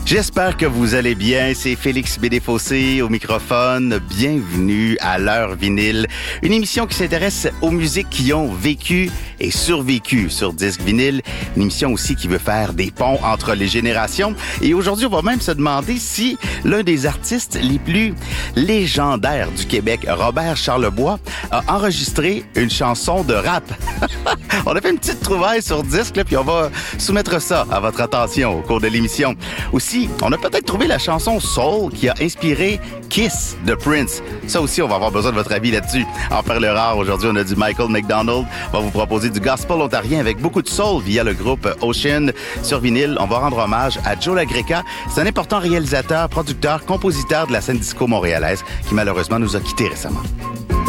J'espère que vous allez bien. C'est Félix Bédéfossé au microphone. Bienvenue à l'heure vinyle, une émission qui s'intéresse aux musiques qui ont vécu et survécu sur disque vinyle. Une émission aussi qui veut faire des ponts entre les générations. Et aujourd'hui, on va même se demander si l'un des artistes les plus légendaires du Québec, Robert Charlebois, a enregistré une chanson de rap. On a fait une petite trouvaille sur disque, là, puis on va soumettre ça à votre attention au cours de l'émission. Aussi, on a peut-être trouvé la chanson Soul qui a inspiré Kiss de Prince. Ça aussi, on va avoir besoin de votre avis là-dessus. En perles rares, aujourd'hui, on a du Michael McDonald. On va vous proposer du gospel ontarien avec beaucoup de soul via le groupe Ocean. Sur vinyle, on va rendre hommage à Joe LaGreca. C'est un important réalisateur, producteur, compositeur de la scène disco montréalaise qui malheureusement nous a quittés récemment.